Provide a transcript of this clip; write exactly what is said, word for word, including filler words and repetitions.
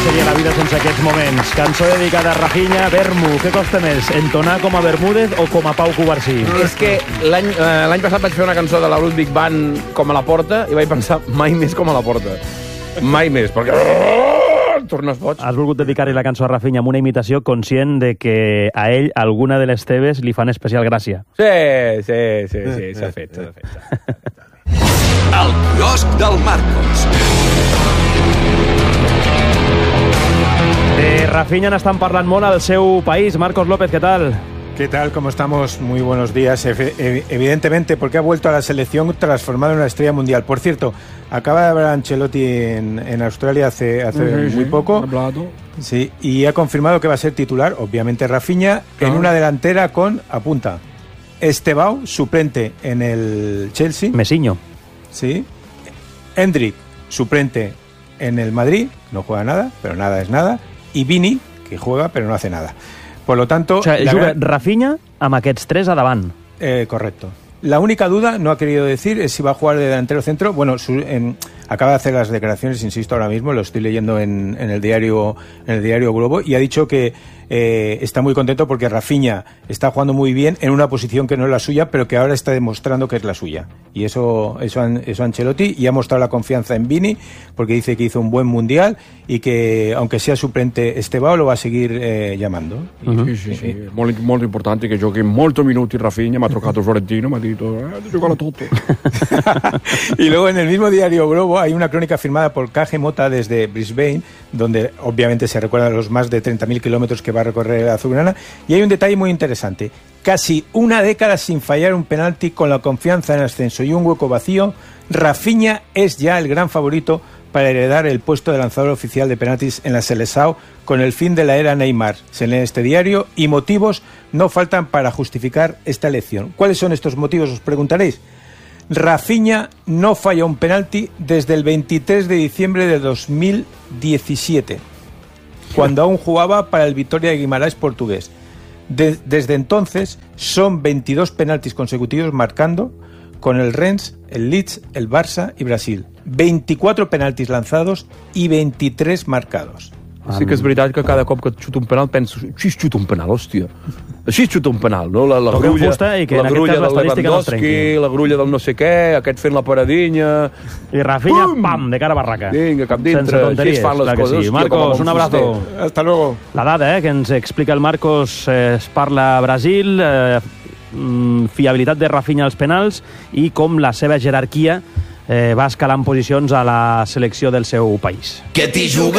seria la vida sense aquests moments. Cançó dedicada a Rafinha. Vermu, què costa més, entonar com a Bermúdez o com a Pau Covarsí? És que l'any eh, l'any passat vaig fer una cançó de la Ludwig Band com a la Porta i vaig pensar mai més com a la Porta. Mai més, perquè... tornes boig. Has volgut dedicar-li la cançó a Rafinha amb una imitació conscient de que a ell alguna de les teves li fan especial gràcia. Sí, sí, sí, sí, s'ha fet, s'ha fet. El quiosc del Marcos. De Rafinha n'estan parlant molt al seu país. Marcos López, ¿qué tal? ¿Qué tal? ¿Cómo estamos? Muy buenos días. Evidentemente, porque ha vuelto a la selección transformada en una estrella mundial. Por cierto, acaba de hablar Ancelotti en, en Australia hace, hace sí, muy sí, poco. Sí, y ha confirmado que va a ser titular, obviamente Rafinha, claro, en una delantera con, apunta, Estebao, suplente en el Chelsea. Mesiño. Sí. Endrick, suplente en el Madrid, no juega nada, pero nada es nada. Y Vini, que juega, pero no hace nada. Por lo tanto... O sea, la juga gran... Rafinha amb aquests tres a davant. Eh, correcto. La única duda, no ha querido decir, es si va a jugar de delantero centro. Bueno, su, en, acaba de hacer las declaraciones, insisto, ahora mismo, lo estoy leyendo en, en el diario en el diario Globo, y ha dicho que eh, está muy contento porque Rafinha está jugando muy bien en una posición que no es la suya, pero que ahora está demostrando que es la suya. Y eso eso, eso Ancelotti, y ha mostrado la confianza en Vini, porque dice que hizo un buen mundial y que, aunque sea suplente Estebao, lo va a seguir eh, llamando. Uh-huh. Sí, sí, sí. Eh, molt, molt importante que giochi molti minuti Rafinha, m'ha trucato Florentino, m'ha dit, eh, giocalo tutto. Y luego en el mismo diario Globo hay una crónica firmada por K G Mota desde Brisbane, donde obviamente se recuerdan los más de treinta mil kilómetros que va a recorrer la azulgrana, y hay un detalle muy interesante. Casi una década sin fallar un penalti, con la confianza en ascenso y un hueco vacío, Rafinha es ya el gran favorito para heredar el puesto de lanzador oficial de penaltis en la Seleção con el fin de la era Neymar. Se lee en este diario, y motivos no faltan para justificar esta elección. ¿Cuáles son estos motivos? Os preguntaréis. Rafinha no falla un penalti desde el veintitrés de diciembre de dos mil diecisiete, cuando aún jugaba para el Vitória de Guimarães portugués. De, desde entonces son veintidós penaltis consecutivos marcando con el Rennes, el Leeds, el Barça y Brasil. veinticuatro penaltis lanzados y veintitrés marcados. Sí que és veritat que cada cop que et xuta un penal penso, així es xuta un penal, hòstia. Així es xuta un penal, no? La, la Toquem grulla, fusta i que la en grulla aquest cas del l'estadística no es Lewandowski, trenqui. la grulla del no sé què, aquest fent la paradinha... I Rafinha, Pum! pam, de cara a barraca. Vinga, cap dintre, sense tonteries, així es fan les clar que coses. sí. Hòstia, Marcos, un abrazo. Hasta luego. La dada eh, que ens explica el Marcos, eh, es parla a Brasil, eh, fiabilitat de Rafinha als penals i com la seva jerarquia eh, va escalant posicions a la selecció del seu país. Que t'hi juga